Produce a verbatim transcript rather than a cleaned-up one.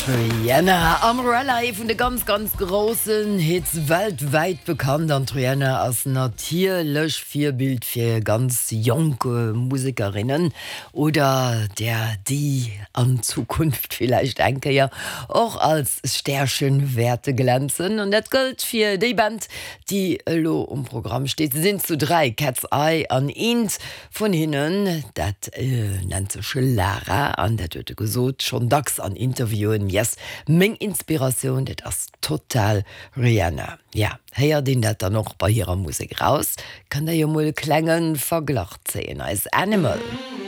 Triana Umbrella vun de ganz ganz großen Hits weltweit bekannt an Triana als natierlech Vierbild fir ganz jonke Musikerinnen oder der die an Zukunft vielleicht enke ja auch als Sternchen-Werte glänzen und dat gilt fir die Band die lo um Programm steht. Sie sind zu drei Cat's Eye an Int von hinnen dat äh, nennt sich Lara an der töte gesot schon dacks an Interviewen yes Meng Inspiration dat as total Rihanna. Ja, heier den dat da noch bei ihrer Musik raus, kann der jo moll klengen verglacht sehen als Animal.